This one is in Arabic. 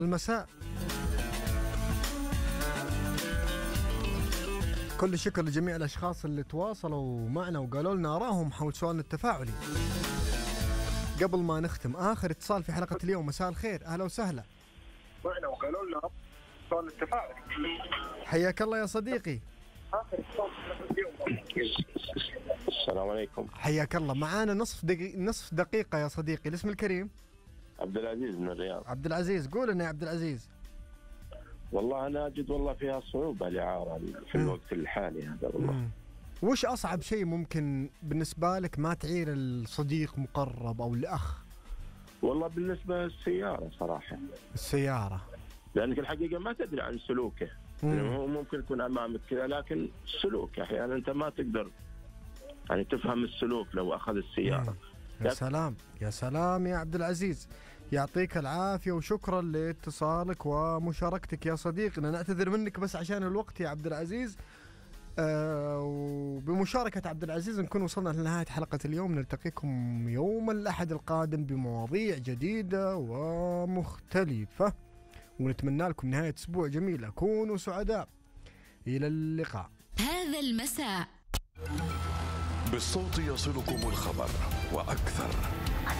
المساء. كل الشكر لجميع الأشخاص اللي تواصلوا معنا وقالوا لنا آراهم حول سؤالنا التفاعلي. قبل ما نختم آخر اتصال في حلقة اليوم. مساء الخير، أهلا وسهلا. معنا وقالوا لنا سؤال التفاعلي. حياك الله يا صديقي. آخر اتصال في حلقة اليوم. السلام عليكم. حياك الله. معانا نصف دقيقة يا صديقي. الاسم الكريم؟ عبد العزيز من الرياض. عبد العزيز، قول لنا يا عبد العزيز. والله أنا أجد والله فيها صعوبة الإعارة في الوقت الحالي هذا والله. وش أصعب شيء ممكن بالنسبة لك ما تعير الصديق مقرب أو الأخ؟ والله بالنسبة للسيارة صراحة. السيارة. لأنك الحقيقة ما تدري عن سلوكه. يعني هو ممكن يكون أمامك كذا لكن سلوك أحيانا أنت ما تقدر يعني تفهم السلوك لو أخذ السيارة. يا سلام يا سلام يا عبد العزيز، يعطيك العافية وشكرا لاتصالك ومشاركتك يا صديقنا. نعتذر منك بس عشان الوقت يا عبد العزيز. وبمشاركة عبد العزيز نكون وصلنا لنهاية حلقة اليوم. نلتقيكم يوم الأحد القادم بمواضيع جديدة ومختلفة، ونتمنى لكم نهاية أسبوع جميلة. كونوا سعداء، إلى اللقاء. هذا المساء بالصوت يصلكم الخبر وأكثر.